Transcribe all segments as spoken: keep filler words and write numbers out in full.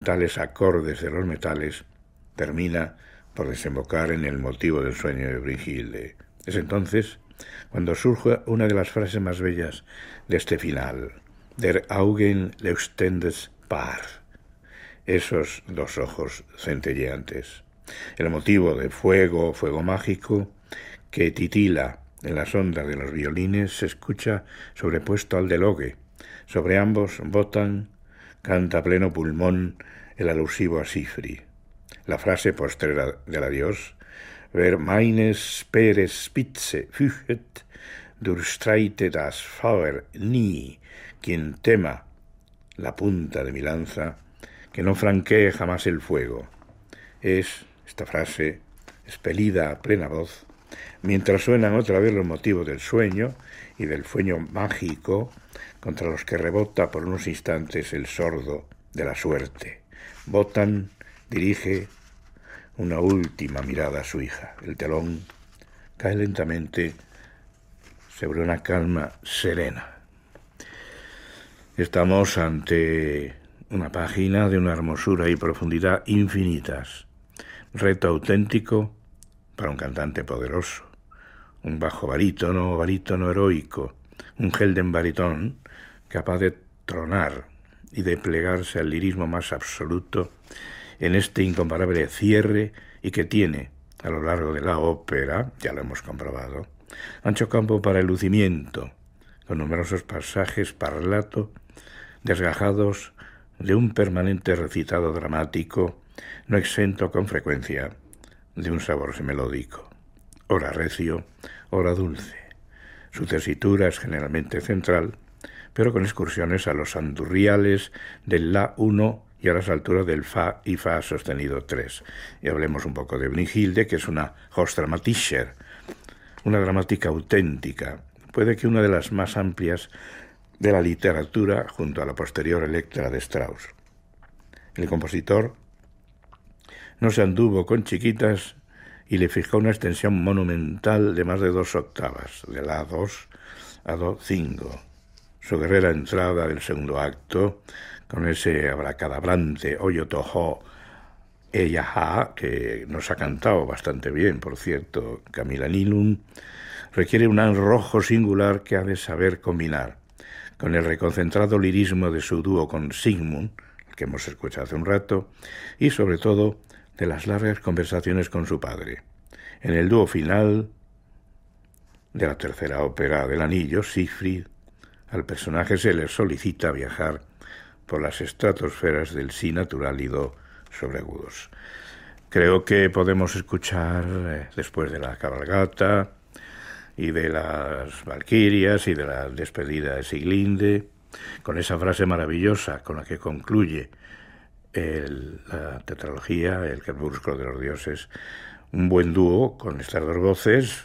fundamentales acordes de los metales, termina por desembocar en el motivo del sueño de Brünnhilde. Es entonces cuando surge una de las frases más bellas de este final: Der Augen leuchtendes Paar, esos dos ojos centelleantes. El motivo de fuego, fuego mágico, que titila en las ondas de los violines, se escucha sobrepuesto al del Oge. Sobre ambos, Wotan canta a pleno pulmón el alusivo a Siegfried. La frase postrera del adiós: Wer meine Speerspitze fürchtet, durchstreite das Feuer nie. Quien tema la punta de mi lanza, que no franquee jamás el fuego. Es esta frase expelida a plena voz, mientras suenan otra vez los motivos del sueño y del sueño mágico, contra los que rebota por unos instantes el sordo de la suerte. Wotan dirige una última mirada a su hija. El telón cae lentamente sobre una calma serena. Estamos ante una página de una hermosura y profundidad infinitas. Reto auténtico para un cantante poderoso. Un bajo barítono o barítono heroico. Un Helden baritón capaz de tronar y de plegarse al lirismo más absoluto en este incomparable cierre, y que tiene, a lo largo de la ópera, ya lo hemos comprobado, ancho campo para el lucimiento, con numerosos pasajes parlato, desgajados de un permanente recitado dramático, no exento con frecuencia de un sabor melódico, ora recio, ora dulce. Su tesitura es generalmente central, pero con excursiones a los andurriales del La uno y a las alturas del Fa y Fa sostenido tres. Y hablemos un poco de Brünnhilde, que es una Hofdramatischer, una dramática auténtica, puede que una de las más amplias de la literatura, junto a la posterior Electra de Strauss. El compositor no se anduvo con chiquitas y le fijó una extensión monumental de más de dos octavas, de la dos a do cinco. Su guerrera entrada del segundo acto, con ese abracadabrante Oyo Toho Eyaha, que nos ha cantado bastante bien, por cierto, Camilla Nylund, requiere un arrojo singular que ha de saber combinar con el reconcentrado lirismo de su dúo con Sigmund, que hemos escuchado hace un rato, y sobre todo de las largas conversaciones con su padre. En el dúo final de la tercera ópera del Anillo, Siegfried, al personaje se le solicita viajar por las estratosferas del sí natural y do sobreagudos. Creo que podemos escuchar, eh, después de la cabalgata y de las valquirias y de la despedida de Sieglinde, con esa frase maravillosa con la que concluye el, la tetralogía, el Crepúsculo de los Dioses, un buen dúo con estas dos voces,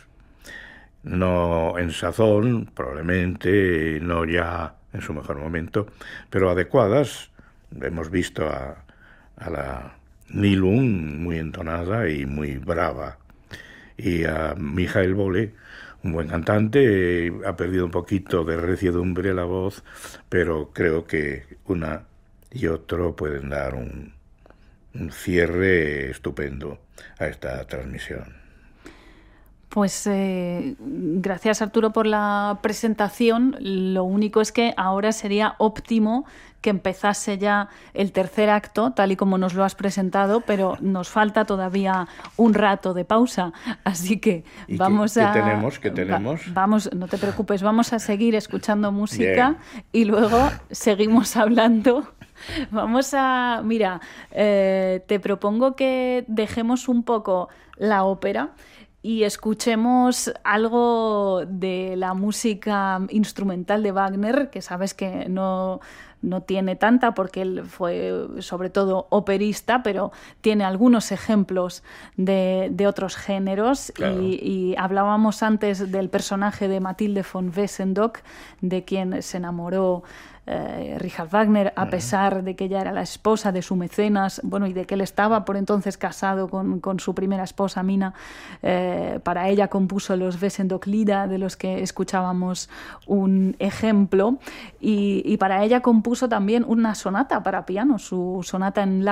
no en sazón, probablemente no ya en su mejor momento, pero adecuadas. Hemos visto a, a la Nylund muy entonada y muy brava, y a Michael Bolle, un buen cantante, ha perdido un poquito de reciedumbre la voz, pero creo que una y otro pueden dar un, un cierre estupendo a esta transmisión. Pues eh, gracias, Arturo, por la presentación. Lo único es que ahora sería óptimo que empezase ya el tercer acto, tal y como nos lo has presentado, pero nos falta todavía un rato de pausa, así que vamos qué, a... ¿Qué tenemos? ¿Qué tenemos? Va, vamos, no te preocupes, vamos a seguir escuchando música. Bien. Y luego seguimos hablando. Vamos a... Mira, eh, te propongo que dejemos un poco la ópera y escuchemos algo de la música instrumental de Wagner, que sabes que no, no tiene tanta porque él fue sobre todo operista, pero tiene algunos ejemplos de, de otros géneros. Claro. Y, y hablábamos antes del personaje de Mathilde von Wesendonck, de quien se enamoró Eh, Richard Wagner, a pesar de que ella era la esposa de su mecenas, bueno, y de que él estaba por entonces casado con, con su primera esposa, Mina. Eh, para ella compuso los Wesendonck-Lieder, de los que escuchábamos un ejemplo, y, y para ella compuso también una sonata para piano, su sonata en la